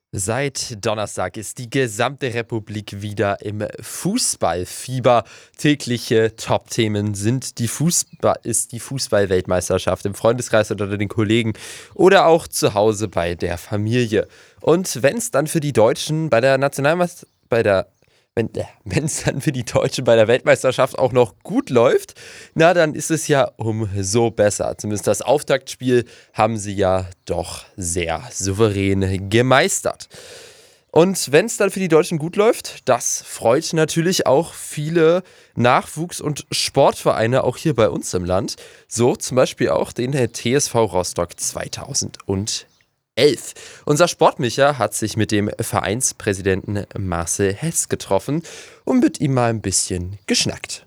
Seit Donnerstag ist die gesamte Republik wieder im Fußballfieber. Tägliche Top-Themen sind ist die Fußball-Weltmeisterschaft im Freundeskreis oder unter den Kollegen oder auch zu Hause bei der Familie. Und wenn es dann für die Deutschen bei der Nationalmeisterschaft, wenn es dann für die Deutschen bei der Weltmeisterschaft auch noch gut läuft, na dann ist es ja umso besser. Zumindest das Auftaktspiel haben sie ja doch sehr souverän gemeistert. Und wenn es dann für die Deutschen gut läuft, das freut natürlich auch viele Nachwuchs- und Sportvereine auch hier bei uns im Land. So zum Beispiel auch den TSV Rostock 2011. Unser Sportmicher hat sich mit dem Vereinspräsidenten Marcel Hess getroffen und mit ihm mal ein bisschen geschnackt.